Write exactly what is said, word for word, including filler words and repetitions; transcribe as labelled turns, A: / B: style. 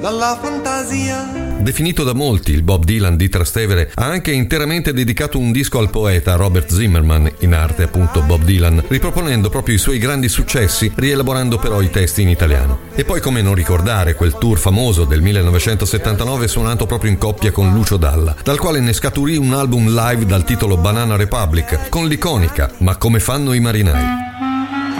A: dalla fantasia.
B: Definito da molti il Bob Dylan di Trastevere, ha anche interamente dedicato un disco al poeta Robert Zimmerman, in arte appunto Bob Dylan, riproponendo proprio i suoi grandi successi, rielaborando però i testi in italiano. E poi come non ricordare quel tour famoso del millenovecentosettantanove suonato proprio in coppia con Lucio Dalla, dal quale ne scaturì un album live dal titolo Banana Republic, con l'iconica Ma come fanno i marinai.